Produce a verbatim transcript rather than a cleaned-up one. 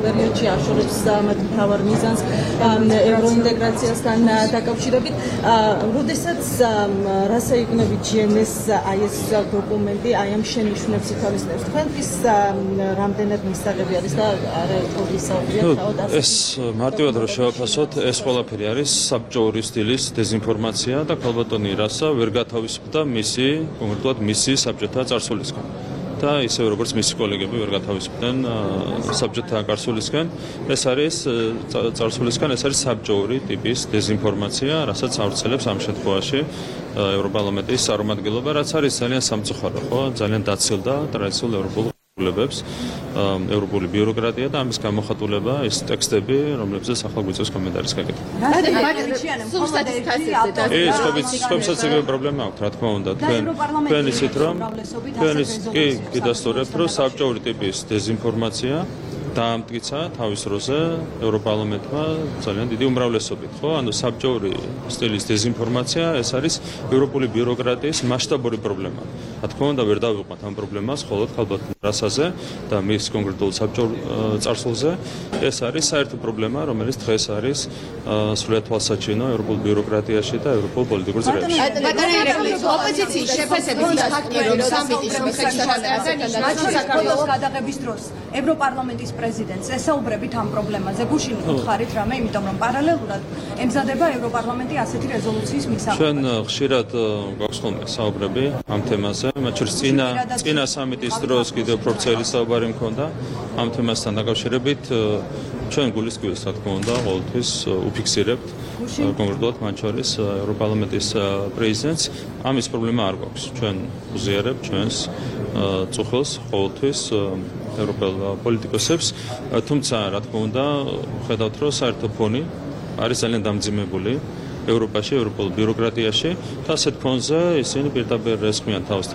პერიოდში აშორებს მათ მთავარ მიზანს ევროინტეგრაციასთან დაკავშირებით. როდესაც რასაიგნობით ჯიენეს აი ეს დოკუმენტი აი ამ შენიშვნებს ითვალისწინებს, თქვენთვის რამდენად მისაღები არის და არაერთი ისაუბრია თავად ასე. ეს მარტივად რომ შევაფასოთ, ეს ყველაფერი არის საბჭოური სტილის დეზინფორმაცია და ქალბატონი რასა ვერ გათავისუფლდა მისი, კონკრეტულად მისი საბჭოთა წარსულისგან. და ისევე როგორც მისი კოლეგები ვერ გათავისუფლდნენ საბჭოთა წარსულისგან, ეს არის წარსულისგან, ეს არის საბჭოური ტიპის დეზინფორმაცია, რასაც ავრცელებს ამ შემთხვევაში ევროპარლამენტის წარმომადგენლობა, რაც არის ძალიან სამწუხარო, ხო? ძალიან დაცილდა ტრადიციულ ევროპულ ლებებს ევროპული ბიუროკრატია და ამის გამოხატულება ის ტექსტები, რომლებზეც ახლა გვიწევს კომენტარის გაკეთება. ეს ხობიცხოვსაც ეგრე პრობლემა აქვს, რა თქმა უნდა. თქვენ თქვენ იცით რომ თქვენ კი გიდასტურებთ, რომ საბჭოური ტიპის დეზინფორმაცია დაამტკიცა თავის დროზე ევროპარლამენტმა ძალიან დიდი უმრავლესობით, ხო? ანუ საბჭოური სტილის დეზინფორმაცია ეს არის ევროპული ბიუროკრატიის მასშტაბური პრობლემა. რა თქმა უნდა, ვერ დავიყვანთ ამ პრობლემას მხოლოდ ქალბატონ რასაზე და მის კონკრეტულ საბჭოურ წარსულზე. ეს არის საერთო პრობლემა, რომელიც დღეს არის სრულიად თვალსაჩინო ევროპულ ბიუროკრატიაში და ევროპულ პოლიტიკურ ძროებში. ოპოზიციის შეფასებით ფაქტია, რომ სამიტის მიხედვით საქართველოს გადაღების დროს ევროპარლამენტის პრეზიდენტს ესაუბრებით ამ პრობლემაზე. გუშინ უთხარით რამე, იმიტომ რომ პარალელურად ემზადება ევროპარლამენტი ასეთი რეზოლუციის მისაღებად. ჩვენ ხშირად გვაქვს ხოლმე საუბრები ამ თემაზე, მათ შორის წინა წინა სამიტის დროს კიდევ პროფესორის საუბარი მქონდა ამ თემასთან დაკავშირებით. ჩვენ გულისკვილს, რა თქმა უნდა, ყოველთვის უფიქსირებთ კონკრეტულად მათ შორის ევროპარლამენტის პრეზიდენტს. ამის პრობლემა არ გვაქვს. ჩვენ უზიარებთ ჩვენს წუხილს ყოველთვის ევროპელ პოლიტიკოსებს, თუმცა რა თქმა უნდა, ხედავთ რომ საერთო ფონი არის ძალიან დამძიმებული ევროპაში, ევროპულ ბიუროკრატიაში და ასეთ ფონზე ისინი პირდაპირ ესხმიან თავს